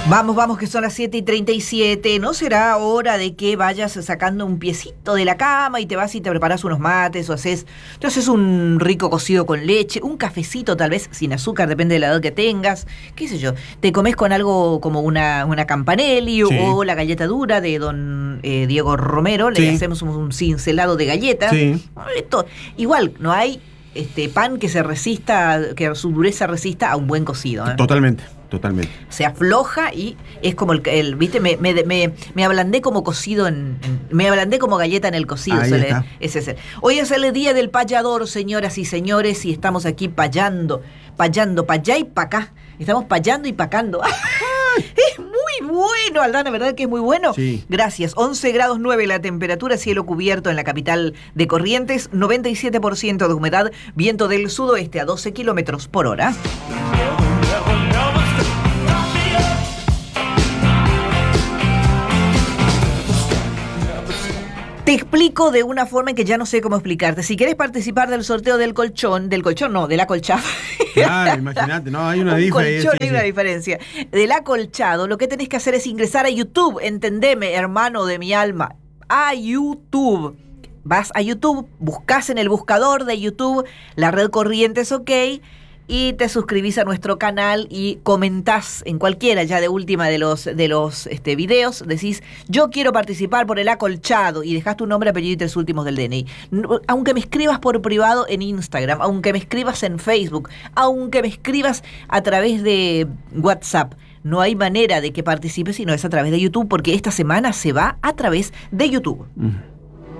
Vamos, que son las 7:37. ¿No será hora de que vayas sacando un piecito de la cama y te vas y te preparas unos mates o haces un rico cocido con leche, un cafecito tal vez sin azúcar, depende de la edad que tengas, qué sé yo? Te comes con algo como una Campanelli Sí. o la galleta dura de don Diego Romero. Le Sí. hacemos un cincelado de galleta. Sí. Esto, igual, no hay pan que se resista, que su dureza resista a un buen cocido, ¿eh? Totalmente. Se afloja y es como ¿viste? Me ablandé como cocido me ablandé como galleta en el cocido. Ahí está. Ese es el. Hoy es el día del payador, señoras y señores, y estamos aquí payando, pa' allá y pa' acá. Estamos payando y pacando. Es muy bueno, Aldana, ¿verdad que es muy bueno? Sí. Gracias. 11 grados 9 la temperatura, cielo cubierto en la capital de Corrientes, 97% de humedad, viento del sudoeste a 12 kilómetros por hora. Te explico de una forma en que ya no sé cómo explicarte. Si querés participar del sorteo del colchón no, del acolchado. Claro, imagínate, no, hay una diferencia. Colchón, hay una diferencia. Del acolchado, lo que tenés que hacer es ingresar a YouTube, entendeme, hermano de mi alma, a YouTube. Vas a YouTube, buscas en el buscador de YouTube la red Corrientes OK, y te suscribís a nuestro canal y comentás en cualquiera ya de última de los videos, decís, yo quiero participar por el acolchado, y dejás tu nombre, apellido y 3 últimos del DNI. Aunque me escribas por privado en Instagram, aunque me escribas en Facebook, aunque me escribas a través de WhatsApp, no hay manera de que participes si no es a través de YouTube, porque esta semana se va a través de YouTube.